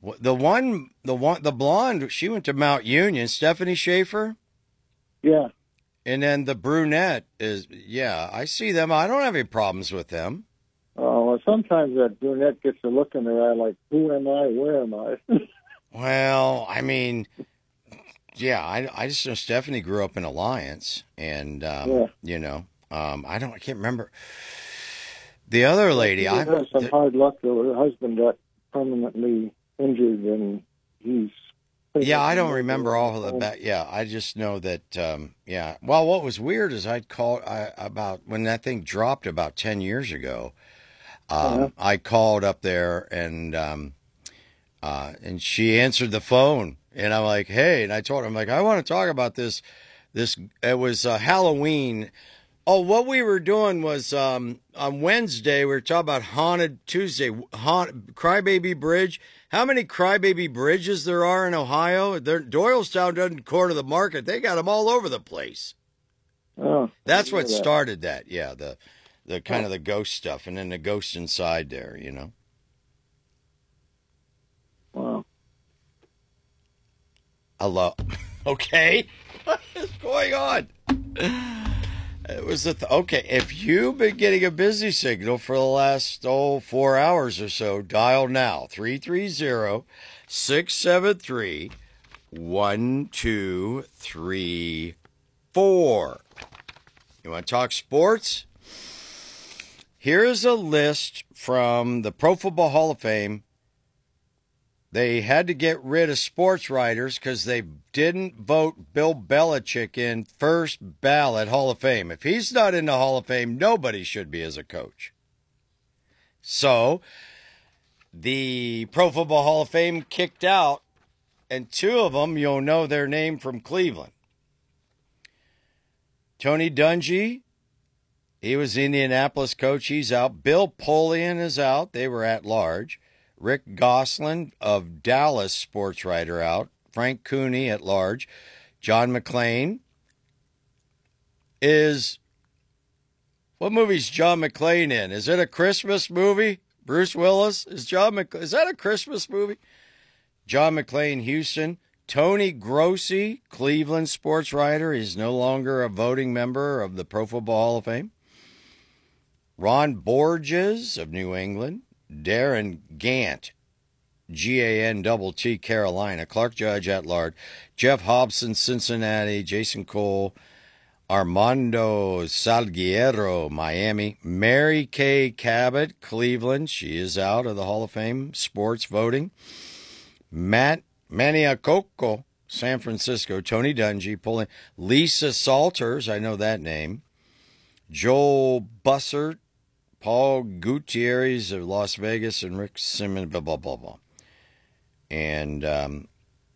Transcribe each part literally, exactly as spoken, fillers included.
The one, the one, the blonde, she went to Mount Union, Stephanie Schaefer. Yeah. And then the brunette is, yeah, I see them. I don't have any problems with them. Oh, well, sometimes that brunette gets a look in her eye like, who am I? Where am I? Well, I mean, yeah, I, I just know Stephanie grew up in Alliance, and um, yeah. you know, um, I don't, I can't remember the other lady. I had some th- hard luck though. Her husband got permanently injured, and he's. Yeah, I don't remember all of the back. Yeah, I just know that. Um, yeah. Well, what was weird is I'd called I, about when that thing dropped about ten years ago. Um, uh-huh. I called up there and um, uh, and she answered the phone, and I'm like, "Hey," and I told her, "I'm like, I want to talk about this. This it was uh, Halloween. Oh, what we were doing was um, on Wednesday we were talking about Haunted Tuesday, haunt, Crybaby Bridge. How many Crybaby Bridges there are in Ohio? They're, Doylestown doesn't corner the market. They got them all over the place. Oh, that's what that. started that. Yeah, the the kind oh. of the ghost stuff, and then the ghost inside there. You know. Wow. Hello. Okay. What is going on? It was the th- okay. If you've been getting a busy signal for the last oh four hours or so, dial now three three zero, six seven three, one two three four. You want to talk sports? Here's a list from the Pro Football Hall of Fame. They had to get rid of sports writers because they didn't vote Bill Belichick in first ballot Hall of Fame. If he's not in the Hall of Fame, nobody should be as a coach. So the Pro Football Hall of Fame kicked out, and two of them, you'll know their name from Cleveland. Tony Dungy, he was the Indianapolis coach. He's out. Bill Polian is out. They were at large. Rick Gosselin of Dallas, sports writer, out. Frank Cooney at large. John McClane is... What movie's John McClane in? Is it a Christmas movie? Bruce Willis? Is John Mc... Is that a Christmas movie? John McClane, Houston. Tony Grossi, Cleveland sports writer. He's no longer a voting member of the Pro Football Hall of Fame. Ron Borges of New England. Darren Gant, G A N T T, Carolina. Clark Judge at large. Jeff Hobson, Cincinnati. Jason Cole. Armando Salguero, Miami. Mary Kay Cabot, Cleveland. She is out of the Hall of Fame sports voting. Matt Maniacoco, San Francisco. Tony Dungy pulling. Lisa Salters, I know that name. Joel Bussert. Paul Gutierrez of Las Vegas, and Rick Simmons, blah, blah, blah, blah. And um,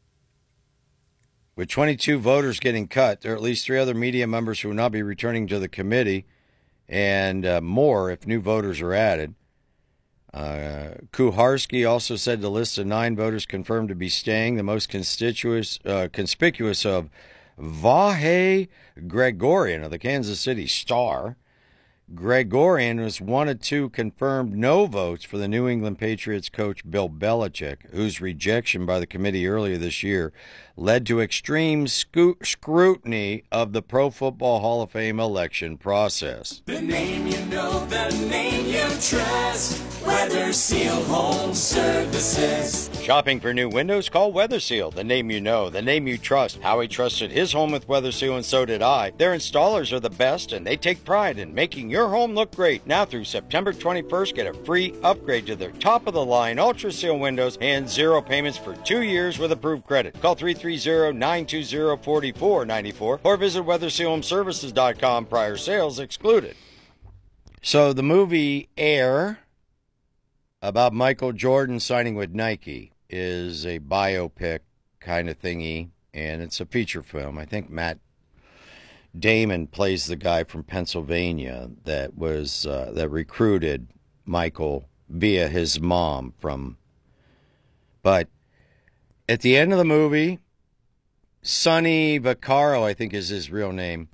with twenty-two voters getting cut, there are at least three other media members who will not be returning to the committee, and uh, more if new voters are added. Uh, Kuharski also said the list of nine voters confirmed to be staying, the most conspicuous, uh, conspicuous of Vahe Gregorian of the Kansas City Star. Gregorian was one of two confirmed no votes for the New England Patriots coach Bill Belichick, whose rejection by the committee earlier this year led to extreme scu- scrutiny of the Pro Football Hall of Fame election process. The name you know, the name you trust, Weather Seal Home Services. Shopping for new windows? Call Weather Seal, the name you know, the name you trust. Howie trusted his home with Weather Seal, and so did I. Their installers are the best, and they take pride in making your home look great. Now through September twenty-first, get a free upgrade to their top-of-the-line Ultra Seal windows and zero payments for two years with approved credit. Call three three zero, nine two zero, four four nine four or visit weather seal home services dot com. Prior sales excluded. So the movie Air, about Michael Jordan signing with Nike, is a biopic kind of thingy, and it's a feature film. I think Matt Damon plays the guy from Pennsylvania that was uh, that recruited Michael via his mom from. But at the end of the movie, Sonny Vaccaro, I think is his real name.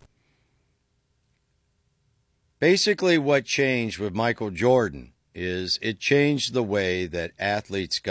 Basically, what changed with Michael Jordan is it changed the way that athletes got